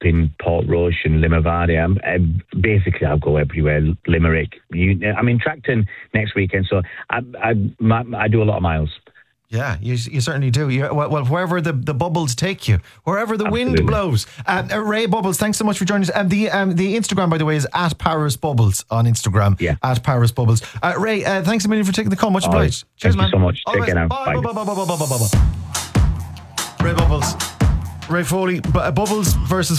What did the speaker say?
in Portrush and Limavady. Basically, I'll go everywhere. Limerick. I'm in Tracton next weekend, so I do a lot of miles. Yeah, you certainly do. Well, wherever the bubbles take you, wherever the wind blows. Ray Bubbles, thanks so much for joining us. The Instagram, by the way, is at Paris Bubbles on Instagram. Yeah. At Paris Bubbles. Ray, thanks a million for taking the call. Much obliged. Cheers, man. Thank you so much. Take care now. Bye. Ray Bubbles. Ray Foley, Bubbles versus